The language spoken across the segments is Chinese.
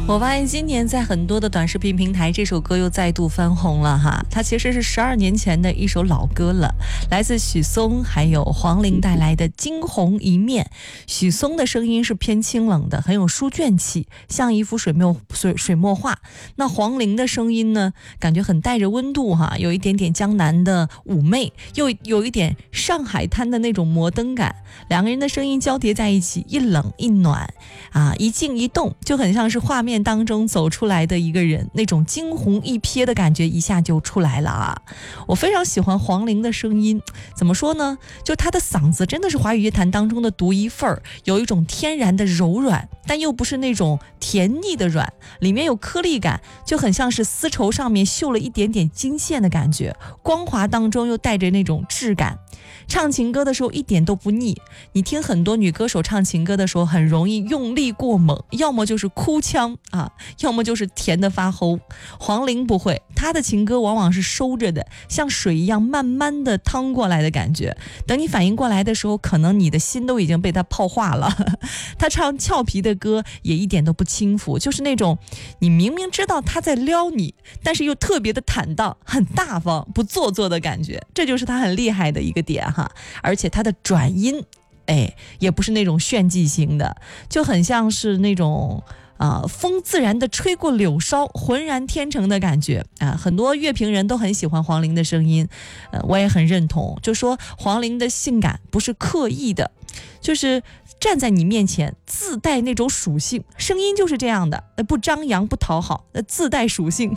我发现今年在很多的短视频平台，这首歌又再度翻红了哈。它其实是12年前的一首老歌了，来自许嵩还有黄龄带来的《惊鸿一面》。许嵩的声音是偏清冷的，很有书卷气，像一幅水墨画。那黄龄的声音呢，感觉很带着温度哈，有一点点江南的妩媚，又有一点上海滩的那种摩登感。两个人的声音交叠在一起，一冷一暖啊，一静一动，就很像是画面当中走出来的一个人，那种惊鸿一瞥的感觉一下就出来了啊！我非常喜欢黄龄的声音，怎么说呢？就她的嗓子真的是华语乐坛当中的独一份儿，有一种天然的柔软，但又不是那种甜腻的软，里面有颗粒感，就很像是丝绸上面绣了一点点金线的感觉，光滑当中又带着那种质感。唱情歌的时候一点都不腻，你听很多女歌手唱情歌的时候很容易用力过猛，要么就是哭腔啊，要么就是甜的发齁。黄龄不会，她的情歌往往是收着的，像水一样慢慢的淌过来的感觉，等你反应过来的时候，可能你的心都已经被她泡化了。她唱俏皮的歌也一点都不轻浮，就是那种你明明知道她在撩你，但是又特别的坦荡，很大方，不做作的感觉，这就是她很厉害的一个点哈。而且她的转音也不是那种炫技型的，就很像是那种风自然的吹过柳梢，浑然天成的感觉啊！很多乐评人都很喜欢黄龄的声音，我也很认同，就说黄龄的性感不是刻意的，就是站在你面前自带那种属性，声音就是这样的，不张扬不讨好，自带属性。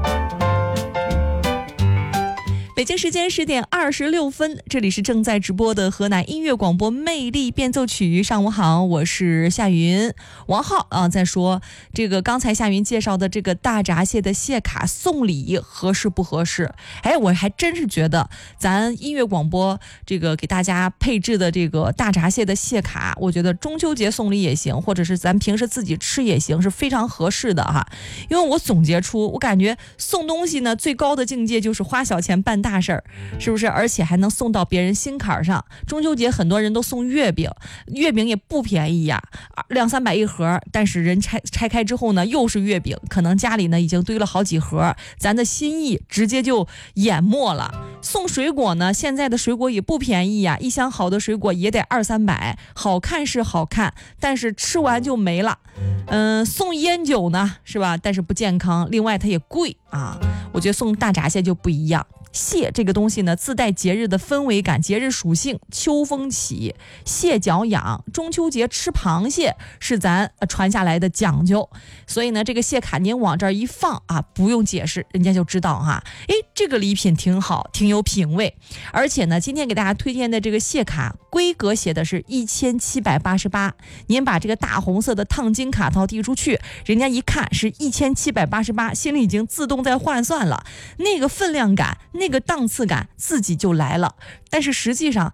北京时间10点26分，这里是正在直播的河南音乐广播魅力变奏曲。上午好，我是夏云。王浩在说这个刚才夏云介绍的这个大闸蟹的蟹卡送礼合适不合适？我还真是觉得咱音乐广播这个给大家配置的这个大闸蟹的蟹卡，我觉得中秋节送礼也行，或者是咱平时自己吃也行，是非常合适的哈。因为我总结出，我感觉送东西呢，最高的境界就是花小钱办大事儿，是不是？而且还能送到别人心坎上。中秋节很多人都送月饼，月饼也不便宜呀，200-300一盒，但是人拆开之后呢，又是月饼，可能家里呢已经堆了好几盒，咱的心意直接就淹没了。送水果呢，现在的水果也不便宜呀，一箱好的水果也得200-300，好看是好看，但是吃完就没了。送烟酒呢，是吧？但是不健康，另外它也贵啊。我觉得送大闸蟹就不一样。蟹这个东西呢，自带节日的氛围感，节日属性，秋风起，蟹脚痒，中秋节吃螃蟹是咱传下来的讲究，所以呢，这个蟹卡您往这儿一放啊，不用解释，人家就知道哈。这个礼品挺好，挺有品味。而且呢，今天给大家推荐的这个蟹卡规格写的是1788，您把这个大红色的烫金卡套递出去，人家一看是1788，心里已经自动在换算了，那个分量感，那个档次感自己就来了。但是实际上